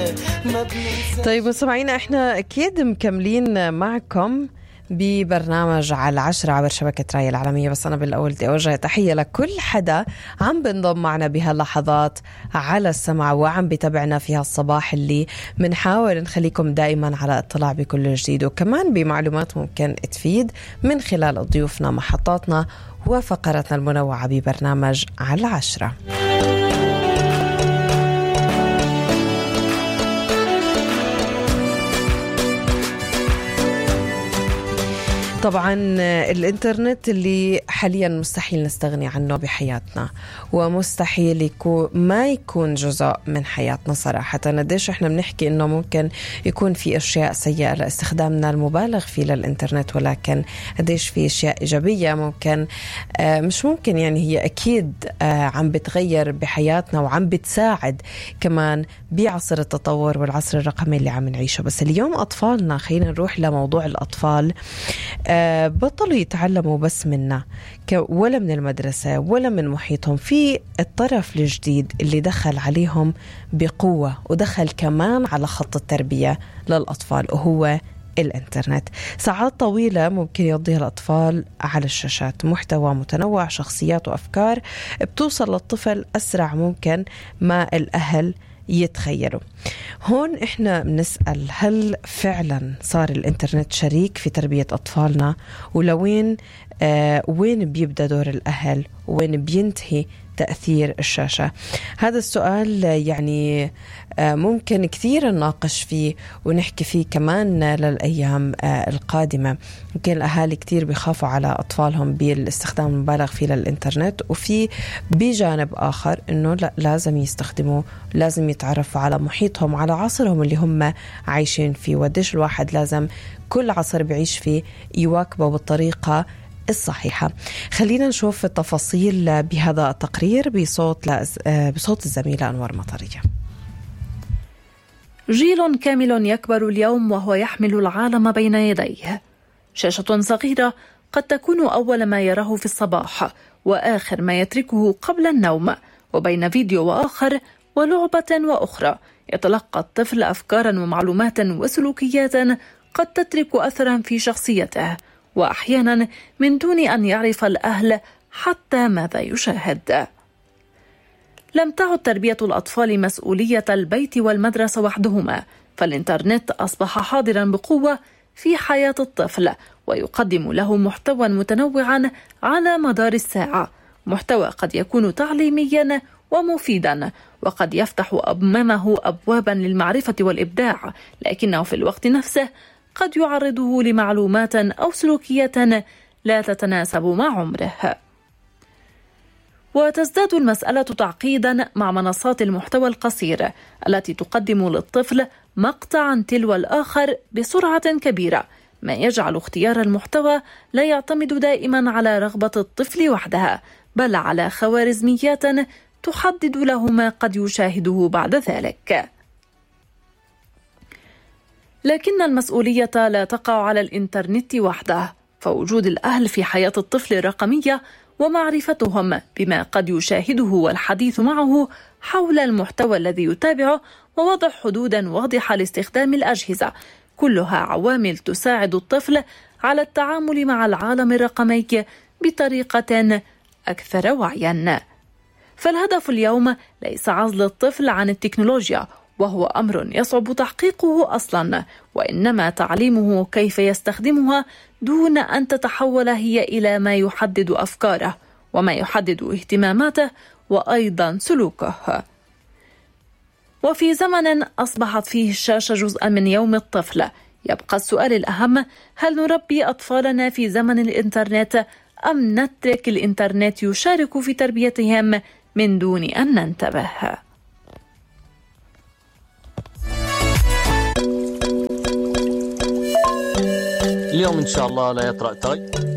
طيب مستمعينا، احنا اكيد مكملين معكم ببرنامج على 10 عبر شبكة راية العالمية. بس أنا بالأول بدي أوجه تحية لكل حدا عم بنضم معنا بهاللحظات على السمع وعم بتابعنا في هالصباح اللي منحاول نخليكم دائما على اطلاع بكل جديد، وكمان بمعلومات ممكن تفيد من خلال ضيوفنا، محطاتنا وفقراتنا المنوعة ببرنامج على 10. طبعا الانترنت اللي حاليا مستحيل نستغني عنه بحياتنا، ومستحيل ما يكون جزء من حياتنا صراحة. قديش احنا بنحكي انه ممكن يكون في اشياء سيئة لاستخدامنا المبالغ فيه للانترنت، ولكن قديش في اشياء ايجابية ممكن مش ممكن يعني هي اكيد عم بتغير بحياتنا وعم بتساعد كمان بعصر التطور والعصر الرقمي اللي عم نعيشه. بس اليوم اطفالنا، خلينا نروح لموضوع الاطفال، بطلوا يتعلموا بس منا ولا من المدرسة ولا من محيطهم. في الطرف الجديد اللي دخل عليهم بقوة ودخل كمان على خط التربية للأطفال، وهو الإنترنت. ساعات طويلة ممكن يقضيها الأطفال على الشاشات، محتوى متنوع، شخصيات وأفكار بتوصل للطفل أسرع ممكن ما الأهل يتخيلوا. هون احنا بنسأل، هل فعلا صار الانترنت شريك في تربية أطفالنا؟ ولوين وين بيبدأ دور الأهل وين بينتهي تأثير الشاشة؟ هذا السؤال يعني ممكن كثير نناقش فيه ونحكي فيه كمان للأيام القادمة. يمكن الأهالي كثير بيخافوا على أطفالهم بالاستخدام المبالغ فيه للإنترنت، وفي بجانب آخر إنه لا، لازم يستخدموا، لازم يتعرفوا على محيطهم، على عصرهم اللي هم عايشين فيه، وديش الواحد لازم كل عصر بيعيش فيه يواكبه بالطريقة الصحيحة. خلينا نشوف التفاصيل بهذا التقرير بصوت الزميلة أنور مطرية. جيل كامل يكبر اليوم وهو يحمل العالم بين يديه. شاشة صغيرة قد تكون أول ما يراه في الصباح وآخر ما يتركه قبل النوم، وبين فيديو وآخر ولعبة وأخرى يتلقى الطفل أفكارا ومعلومات وسلوكيات قد تترك أثرا في شخصيته، وأحيانا من دون أن يعرف الأهل حتى ماذا يشاهد. لم تعد تربية الأطفال مسؤولية البيت والمدرسة وحدهما، فالإنترنت أصبح حاضرا بقوة في حياة الطفل، ويقدم له محتوى متنوعا على مدار الساعة، محتوى قد يكون تعليميا ومفيدا، وقد يفتح أمامه أبوابا للمعرفة والإبداع، لكنه في الوقت نفسه قد يعرضه لمعلومات أو سلوكيات لا تتناسب مع عمره. وتزداد المسألة تعقيدا مع منصات المحتوى القصير التي تقدم للطفل مقطعا تلو الآخر بسرعة كبيرة، ما يجعل اختيار المحتوى لا يعتمد دائما على رغبة الطفل وحدها، بل على خوارزميات تحدد له ما قد يشاهده بعد ذلك. لكن المسؤولية لا تقع على الإنترنت وحده، فوجود الأهل في حياة الطفل الرقمية ومعرفتهم بما قد يشاهده والحديث معه حول المحتوى الذي يتابعه، ووضع حدود واضحة لاستخدام الأجهزة، كلها عوامل تساعد الطفل على التعامل مع العالم الرقمي بطريقة أكثر وعيا. فالهدف اليوم ليس عزل الطفل عن التكنولوجيا، وهو أمر يصعب تحقيقه أصلا، وإنما تعليمه كيف يستخدمها دون أن تتحول هي إلى ما يحدد أفكاره وما يحدد اهتماماته وأيضا سلوكه. وفي زمن أصبحت فيه الشاشة جزءا من يوم الطفل، يبقى السؤال الأهم: هل نربي أطفالنا في زمن الإنترنت أم نترك الإنترنت يشارك في تربيتهم من دون أن ننتبه؟ اليوم إن شاء الله لا يطرأ ثلج،